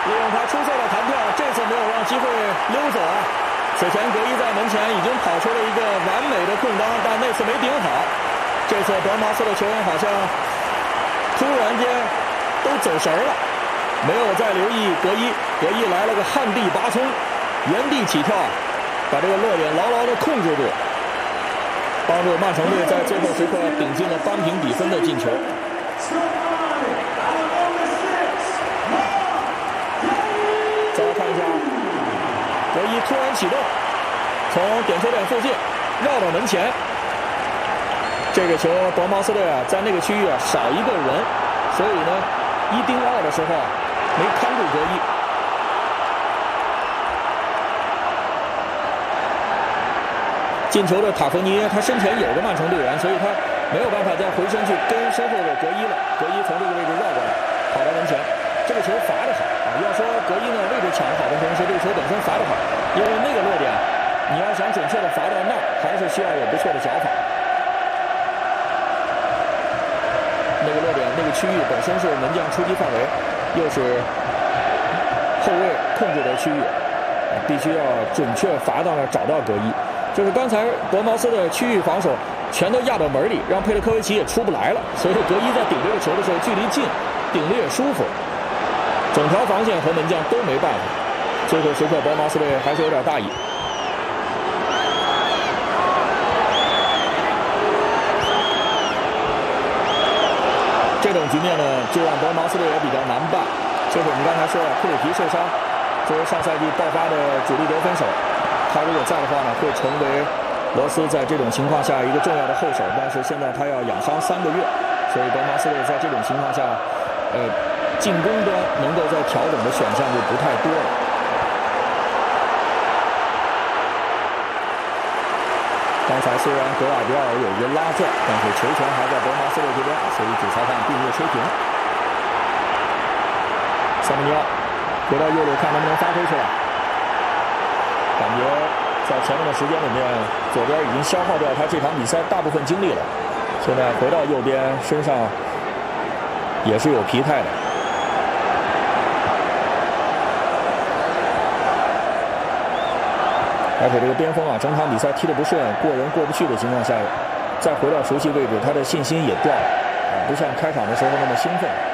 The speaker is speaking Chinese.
利用他出色的弹跳，这次没有让机会溜走啊。此前格伊在门前已经跑出了一个完美的空当，但那次没顶好。这次博恩茅斯的球员好像突然间都走神了，没有再留意格伊。格伊来了个旱地拔葱，原地起跳，把这个落点牢牢地控制住，帮助曼城队在最后时刻顶进了扳平比分的进球。再来看一下，格伊突然启动，从点球点附近绕到门前。这个球博恩茅斯队啊，在那个区域啊少一个人，所以呢，1盯2的时候没看住格伊。进球的塔弗尼，他身前有个曼城队员，所以他没有办法再回身去跟身后的格伊了。格伊从这个位置绕过来，跑到门前。这个球罚得好啊！要说格伊呢位置抢得好的同时，这个球本身罚得好，因为那个落点，你要想准确的罚到那儿，还是需要有不错的脚法。那个落点，那个区域本身是门将出击范围，又是后卫控制的区域，必须要准确罚到那儿，找到格伊。就是刚才博恩茅斯的区域防守全都压到门里，让佩列科维奇也出不来了，所以格伊在顶这个球的时候距离近，顶得也舒服，整条防线和门将都没办法。最后时刻博恩茅斯队还是有点大意。这种局面呢，就让博恩茅斯队也比较难办。就是我们刚才说了，库里皮受伤，作为上赛季爆发的主力得分手，他如果在的话呢，会成为罗斯在这种情况下一个重要的后手。但是现在他要养伤3个月，所以博恩茅斯队在这种情况下，进攻端能够在调整的选项就不太多了。刚才虽然格瓦迪奥尔有一个拉转，但是球权还在博恩茅斯队这边，所以主裁判并没有吹停。塞梅尼奥回到右路，看能不能发挥出来。感觉在前面的时间里面，左边已经消耗掉他这场比赛大部分精力了。现在回到右边，身上也是有疲态的。而且这个边锋啊，整场比赛踢得不顺，过人过不去的情况下，再回到熟悉位置，他的信心也掉了，不像开场的时候那么兴奋。